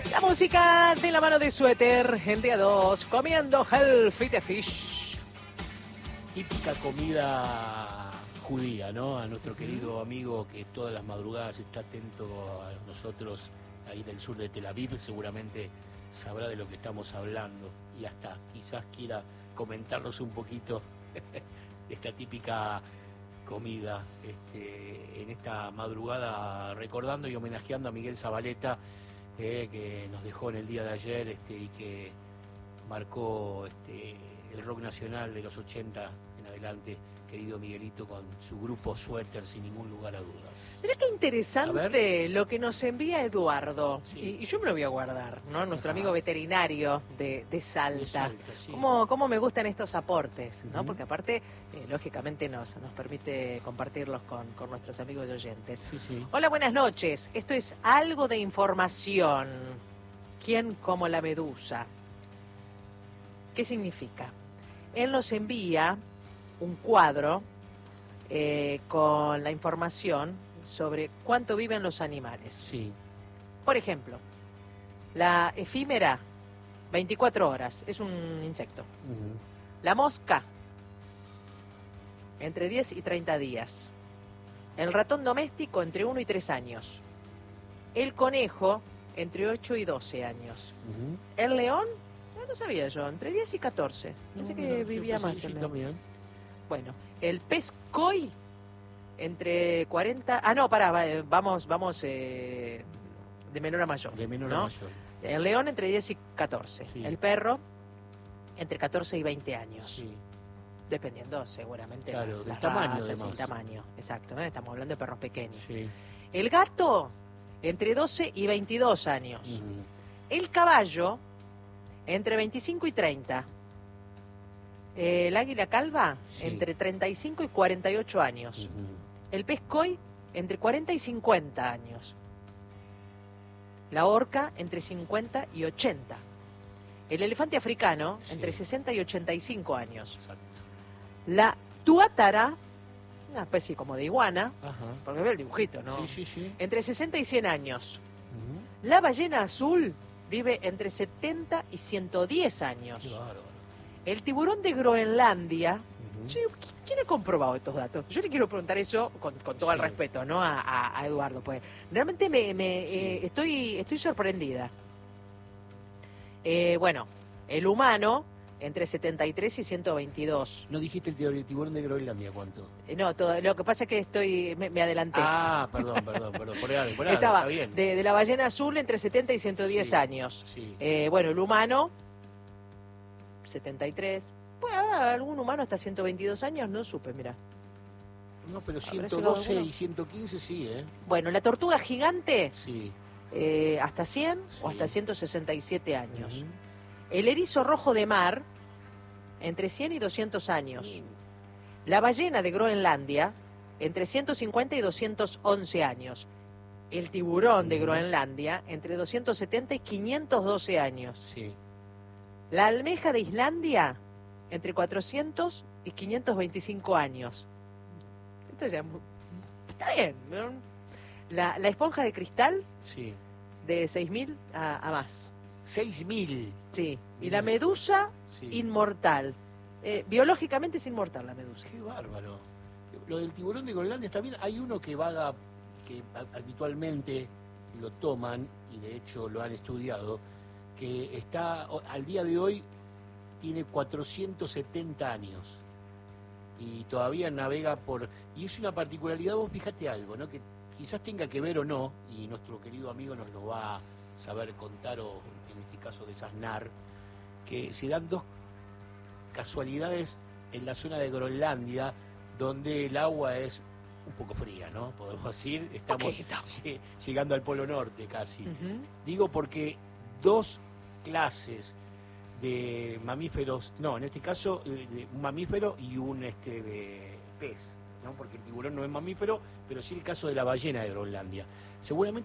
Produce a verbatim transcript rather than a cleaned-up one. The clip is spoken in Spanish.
La música de la mano de Suéter, en día dos, comiendo Healthy the Fish. Típica comida judía, ¿no? A nuestro querido amigo que todas las madrugadas está atento a nosotros ahí del sur de Tel Aviv, seguramente sabrá de lo que estamos hablando y hasta quizás quiera comentarnos un poquito de esta típica comida este, en esta madrugada, recordando y homenajeando a Miguel Zabaleta, eh, que nos dejó en el día de ayer este, y que marcó este, el rock nacional de los ochenta en adelante, querido Miguelito, con su grupo Suéter, sin ningún lugar a dudas. Mirá qué interesante lo que nos envía Eduardo, sí. y, y yo me lo voy a guardar, ¿no? Nuestro Ajá. amigo veterinario de, de Salta. De Salta sí. ¿Cómo, ¿Cómo me gustan estos aportes? ¿No? Uh-huh. Porque aparte, eh, lógicamente, nos, nos permite compartirlos con, con nuestros amigos y oyentes. Sí, sí. Hola, buenas noches. Esto es algo de información. ¿Quién como la medusa? ¿Qué significa? Él nos envía un cuadro eh, con la información sobre cuánto viven los animales. Sí. Por ejemplo, la efímera, veinticuatro horas, es un insecto. Uh-huh. La mosca, entre diez y treinta días. El ratón doméstico, entre uno y tres años. El conejo, entre ocho y doce años. Uh-huh. El león, no lo sabía yo, entre diez y catorce. Pensé no, que no, vivía sí, más sí, en sí, el... Bueno, el pez koi, entre cuarenta... Ah, no, pará, vamos, vamos eh, de menor a mayor. De menor ¿no? a mayor. El león entre diez y catorce. Sí. El perro entre catorce y veinte años. Sí. Dependiendo seguramente claro, las, del las tamaño, razas y el además. tamaño. Exacto, ¿eh? Estamos hablando de perros pequeños. Sí. El gato entre doce y veintidós años. Uh-huh. El caballo entre veinticinco y treinta. El águila calva, sí. entre treinta y cinco y cuarenta y ocho años. Uh-huh. El pez koi, entre cuarenta y cincuenta años. La orca, entre cincuenta y ochenta. El elefante africano, sí. entre sesenta y ochenta y cinco años. Exacto. La tuátara, una especie como de iguana, Ajá. porque ve el dibujito, ¿no? Sí, sí, sí. Entre sesenta y cien años. Uh-huh. La ballena azul vive entre setenta y ciento diez años. Qué bárbaro. El tiburón de Groenlandia. Uh-huh. Che, ¿quién ha comprobado estos datos? Yo le quiero preguntar eso con, con todo sí. el respeto, ¿no? A, a, a Eduardo, pues realmente me, me sí. eh, estoy estoy sorprendida. Eh, bueno, el humano entre setenta y tres y ciento veintidós. ¿No dijiste el tiburón de Groenlandia cuánto? Eh, no, todo, lo que pasa es que estoy me, me adelanté. Ah, perdón, perdón, perdón. Por ahí, por ahí, Estaba está bien. De, de la ballena azul entre setenta y ciento diez sí. años. Sí. Eh, bueno, el humano setenta y tres. Pues algún humano hasta ciento veintidós años, no supe, mira. No, pero ciento doce y ciento quince sí, ¿eh? Bueno, la tortuga gigante, sí. eh, hasta cien sí. o hasta ciento sesenta y siete años. Uh-huh. El erizo rojo de mar, entre cien y doscientos años. Uh. La ballena de Groenlandia, entre ciento cincuenta y doscientos once años. El tiburón uh-huh. de Groenlandia, entre doscientos setenta y quinientos doce años. Sí. La almeja de Islandia, entre cuatrocientos y quinientos veinticinco años. Esto ya está bien, ¿no? La, la esponja de cristal, sí. de seis mil a, a más. seis mil. Sí. Y la medusa, sí. inmortal. Eh, biológicamente es inmortal la medusa. Qué bárbaro. Lo del tiburón de Groenlandia está bien. Hay uno que vaga, que habitualmente lo toman, y de hecho lo han estudiado, que está al día de hoy tiene cuatrocientos setenta años y todavía navega por... Y es una particularidad, vos fíjate algo, ¿no? Que quizás tenga que ver o no, y nuestro querido amigo nos lo va a saber contar, o en este caso desasnar, que se dan dos casualidades en la zona de Groenlandia, donde el agua es un poco fría, ¿no? Podemos decir, estamos okay, llegando al Polo Norte casi. Uh-huh. Digo porque dos clases de mamíferos, no, en este caso de un mamífero y un este de pez, ¿no? Porque el tiburón no es mamífero, pero sí el caso de la ballena de Groenlandia. Seguramente